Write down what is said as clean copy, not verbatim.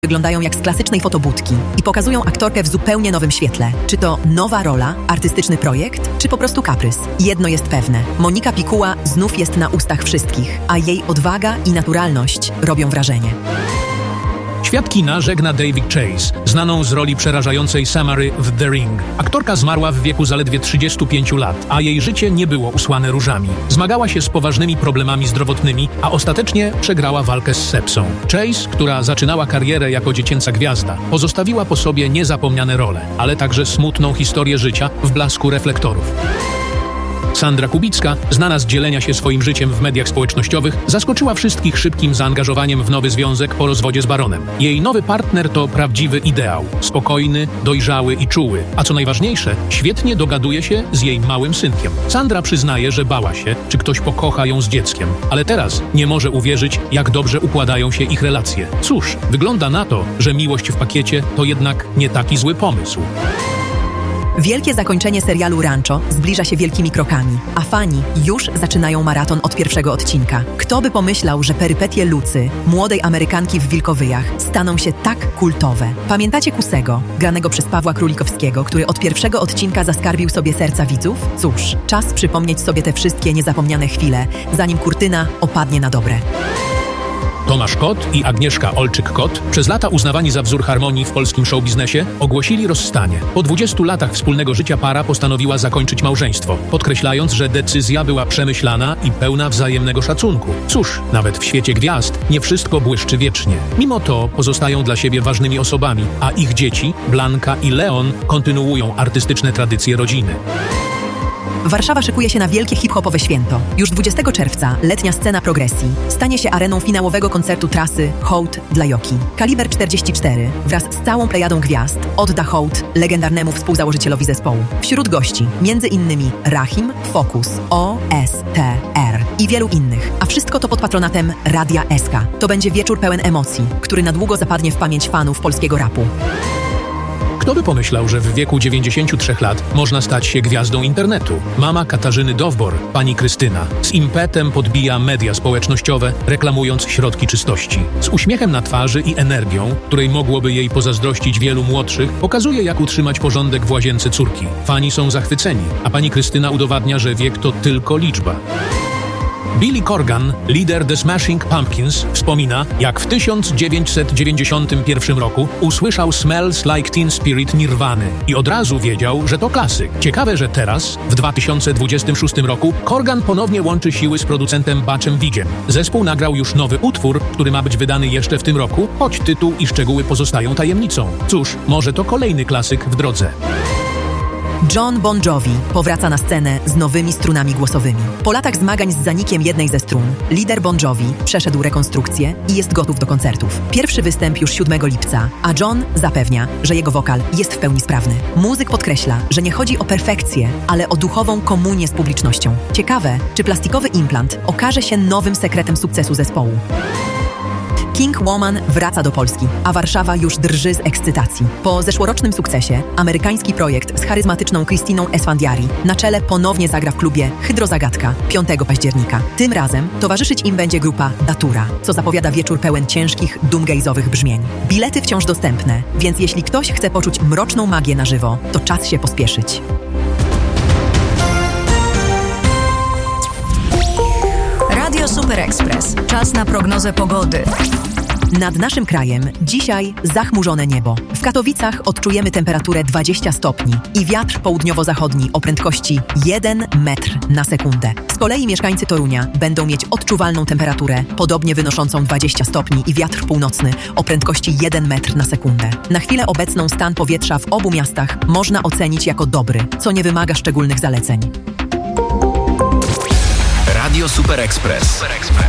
Wyglądają jak z klasycznej fotobudki i pokazują aktorkę w zupełnie nowym świetle. Czy to nowa rola, artystyczny projekt, czy po prostu kaprys? Jedno jest pewne. Monika Pikuła znów jest na ustach wszystkich, a jej odwaga i naturalność robią wrażenie. Świat kina żegna David Chase, znaną z roli przerażającej Samary w The Ring. Aktorka zmarła w wieku zaledwie 35 lat, a jej życie nie było usłane różami. Zmagała się z poważnymi problemami zdrowotnymi, a ostatecznie przegrała walkę z sepsą. Chase, która zaczynała karierę jako dziecięca gwiazda, pozostawiła po sobie niezapomniane role, ale także smutną historię życia w blasku reflektorów. Sandra Kubicka, znana z dzielenia się swoim życiem w mediach społecznościowych, zaskoczyła wszystkich szybkim zaangażowaniem w nowy związek po rozwodzie z Baronem. Jej nowy partner to prawdziwy ideał. Spokojny, dojrzały i czuły. A co najważniejsze, świetnie dogaduje się z jej małym synkiem. Sandra przyznaje, że bała się, czy ktoś pokocha ją z dzieckiem. Ale teraz nie może uwierzyć, jak dobrze układają się ich relacje. Cóż, wygląda na to, że miłość w pakiecie to jednak nie taki zły pomysł. Wielkie zakończenie serialu Rancho zbliża się wielkimi krokami, a fani już zaczynają maraton od pierwszego odcinka. Kto by pomyślał, że perypetie Lucy, młodej Amerykanki w Wilkowyjach, staną się tak kultowe? Pamiętacie Kusego, granego przez Pawła Królikowskiego, który od pierwszego odcinka zaskarbił sobie serca widzów? Cóż, czas przypomnieć sobie te wszystkie niezapomniane chwile, zanim kurtyna opadnie na dobre. Tomasz Kot i Agnieszka Olczyk-Kot, przez lata uznawani za wzór harmonii w polskim showbiznesie, ogłosili rozstanie. Po 20 latach wspólnego życia para postanowiła zakończyć małżeństwo, podkreślając, że decyzja była przemyślana i pełna wzajemnego szacunku. Cóż, nawet w świecie gwiazd nie wszystko błyszczy wiecznie. Mimo to pozostają dla siebie ważnymi osobami, a ich dzieci, Blanka i Leon, kontynuują artystyczne tradycje rodziny. Warszawa szykuje się na wielkie hip-hopowe święto. Już 20 czerwca letnia scena progresji stanie się areną finałowego koncertu trasy Hołd dla Joki. Kaliber 44 wraz z całą plejadą gwiazd odda hołd legendarnemu współzałożycielowi zespołu. Wśród gości m.in. Rahim, Focus, OSTR i wielu innych. A wszystko to pod patronatem Radia SK. To będzie wieczór pełen emocji, który na długo zapadnie w pamięć fanów polskiego rapu. Kto by pomyślał, że w wieku 93 lat można stać się gwiazdą internetu? Mama Katarzyny Dowbor, pani Krystyna, z impetem podbija media społecznościowe, reklamując środki czystości. Z uśmiechem na twarzy i energią, której mogłoby jej pozazdrościć wielu młodszych, pokazuje, jak utrzymać porządek w łazience córki. Fani są zachwyceni, a pani Krystyna udowadnia, że wiek to tylko liczba. Billy Corgan, lider The Smashing Pumpkins, wspomina, jak w 1991 roku usłyszał Smells Like Teen Spirit Nirvany i od razu wiedział, że to klasyk. Ciekawe, że teraz, w 2026 roku, Corgan ponownie łączy siły z producentem Butchem Vigiem. Zespół nagrał już nowy utwór, który ma być wydany jeszcze w tym roku, choć tytuł i szczegóły pozostają tajemnicą. Cóż, może to kolejny klasyk w drodze. Jon Bon Jovi powraca na scenę z nowymi strunami głosowymi. Po latach zmagań z zanikiem jednej ze strun, lider Bon Jovi przeszedł rekonstrukcję i jest gotów do koncertów. Pierwszy występ już 7 lipca, a Jon zapewnia, że jego wokal jest w pełni sprawny. Muzyk podkreśla, że nie chodzi o perfekcję, ale o duchową komunię z publicznością. Ciekawe, czy plastikowy implant okaże się nowym sekretem sukcesu zespołu. King Woman wraca do Polski, a Warszawa już drży z ekscytacji. Po zeszłorocznym sukcesie amerykański projekt z charyzmatyczną Christiną Esfandiari na czele ponownie zagra w klubie Hydrozagadka 5 października. Tym razem towarzyszyć im będzie grupa Datura, co zapowiada wieczór pełen ciężkich, doomgaze'owych brzmień. Bilety wciąż dostępne, więc jeśli ktoś chce poczuć mroczną magię na żywo, to czas się pospieszyć. Radio Super Express. Czas na prognozę pogody. Nad naszym krajem dzisiaj zachmurzone niebo. W Katowicach odczujemy temperaturę 20 stopni i wiatr południowo-zachodni o prędkości 1 metr na sekundę. Z kolei mieszkańcy Torunia będą mieć odczuwalną temperaturę podobnie wynoszącą 20 stopni i wiatr północny o prędkości 1 metr na sekundę. Na chwilę obecną stan powietrza w obu miastach można ocenić jako dobry, co nie wymaga szczególnych zaleceń. Radio Super Express.